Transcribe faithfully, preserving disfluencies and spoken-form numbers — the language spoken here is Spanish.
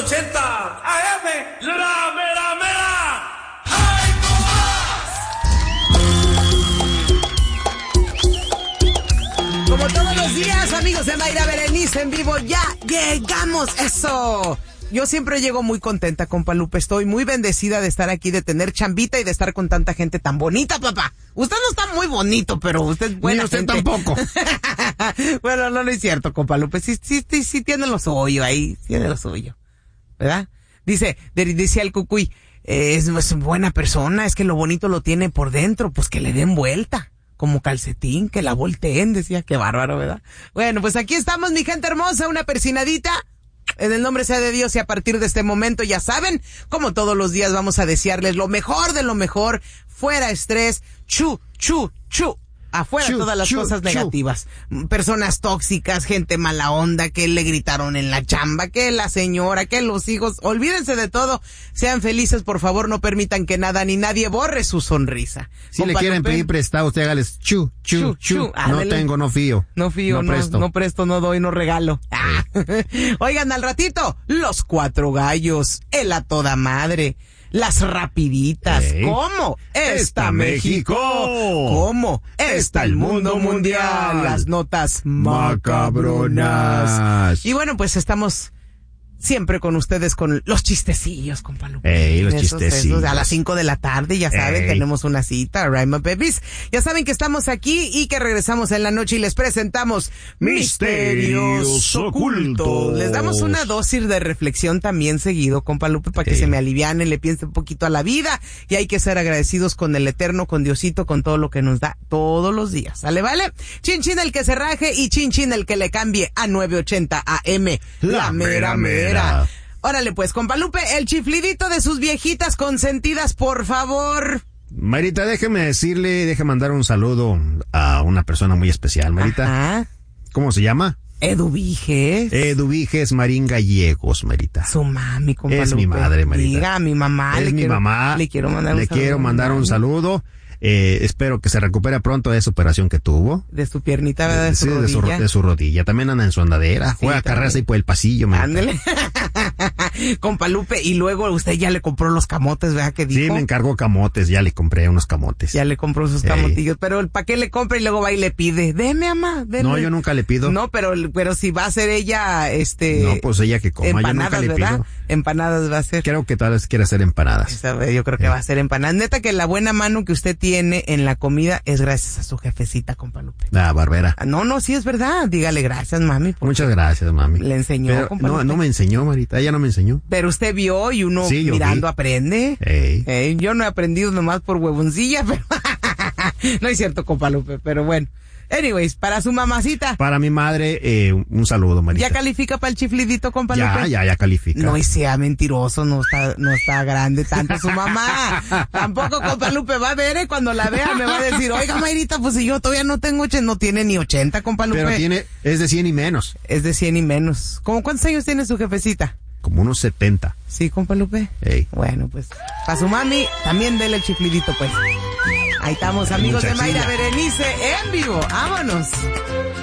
ochenta A M, la mera mera. Como todos los días, amigos de Mayra Berenice en vivo, ya llegamos, eso. Yo siempre llego muy contenta, compa Lupe. Estoy muy bendecida de estar aquí, de tener chambita y de estar con tanta gente tan bonita, papá. Usted no está muy bonito, pero usted es buena Ni usted gente. tampoco. Bueno, no, no es cierto, compa Lupe. Sí, sí, sí, sí tiene lo suyo ahí, tiene lo suyo. ¿Verdad? Dice, dice el Cucuy, eh, es, es buena persona, es que lo bonito lo tiene por dentro, pues que le den vuelta. Como calcetín, que la volteen, decía, qué bárbaro, ¿verdad? Bueno, pues aquí estamos, mi gente hermosa, una persinadita. En el nombre sea de Dios y a partir de este momento, ya saben, como todos los días vamos a desearles lo mejor de lo mejor, fuera estrés, chu, chu, chu. Afuera Chu, todas las chu, cosas chu. negativas. Personas tóxicas, gente mala onda, que le gritaron en la chamba, que la señora, que los hijos. Olvídense de todo. Sean felices, por favor. No permitan que nada ni nadie borre su sonrisa. Si Compa le quieren Lupe, pedir prestado, usted hágales chu, chu, Chu, chu. chu. No Ándele. tengo, no fío. No fío, no, no presto. no presto, no doy, no regalo. Ah. Oigan, al ratito, los cuatro gallos, el a toda madre, las rapiditas. Ey. ¿Cómo está Está México? México. ¿Cómo está el mundo mundial? Las notas macabronas. Macabronas. Y bueno, pues estamos siempre con ustedes con los chistecillos, compa Lupe. Ey, los Esos, chistecillos. esos, a las cinco de la tarde, ya saben, Ey. tenemos una cita, Rhyme Babies. Ya saben que estamos aquí y que regresamos en la noche y les presentamos Misterios Ocultos. Les damos una dosis de reflexión también seguido, compa Lupe, para que Ey. se me alivianen, le piensen un poquito a la vida y hay que ser agradecidos con el Eterno, con Diosito, con todo lo que nos da todos los días. ¿Sale, vale? Chin chin el que se raje y chin chin el que le cambie a nueve ochenta A M. La mera mera. Órale pues, compa Lupe, el chiflidito de sus viejitas consentidas, por favor. Marita, déjeme decirle, déjeme mandar un saludo a una persona muy especial, Marita. Ajá. ¿Cómo se llama? Edu Viges. Eduviges Marín Gallegos, Marita. Su mami, compa Es Lupe. mi madre, Marita. Diga, a mi mamá. Es le mi quiero, mamá. Le quiero mandar un Le saludo. quiero mandar un mami. saludo. Eh, espero que se recupere pronto de esa operación que tuvo. De su piernita, ¿verdad? De su Sí, de su, rodilla. de su rodilla. También anda en su andadera. Sí, Juega también. carreras ahí por el pasillo, Marita. Ándele. Compa Lupe, y luego usted ya le compró los camotes, ¿verdad? Que dijo. Sí, me encargó camotes. Ya le compré unos camotes. Ya le compró sus Ey. camotillos, pero ¿para qué le compra y luego va y le pide? Deme, mamá, deme. No, yo nunca le pido. No, pero, pero si va a ser ella, este... No, pues ella que coma. Yo nunca empanadas, le ¿verdad? pido. Empanadas va a ser. Creo que tal vez quiere hacer empanadas. Esa, yo creo que Sí. va a ser empanadas. Neta que la buena mano que usted tiene en la comida es gracias a su jefecita, compa Lupe. La barbera. Ah, No, no, sí es verdad. Dígale gracias, mami. porque Muchas gracias, mami. Le enseñó, Pero compa no, Lupe. no me enseñó, Marita. Ella no me enseñó. Pero usted vio y uno Sí, yo mirando vi. aprende. Ey. Eh, yo no he aprendido nomás por huevoncilla, pero no es cierto, compa Lupe, pero bueno. Anyways, para su mamacita, Para mi madre, eh, un saludo, Marita. ¿ya califica para el chiflidito, compa ya, Lupe? ya, ya califica. No, y sea mentiroso, no está, no está grande tanto su mamá. Tampoco, compa Lupe, va a ver, eh, cuando la vea me va a decir, oiga, Mayrita, pues si yo todavía no tengo ochenta, no tiene ni ochenta, compa Lupe. Pero tiene, es de cien y menos. Es de cien y menos. ¿Cómo cuántos años tiene su jefecita? Como unos setenta. Sí, compa Lupe. Ey. Bueno, pues, para su mami, también dele el chiflidito, pues. Ahí estamos, amigos de Muchachilla. Mayra Berenice, en vivo. ¡Vámonos!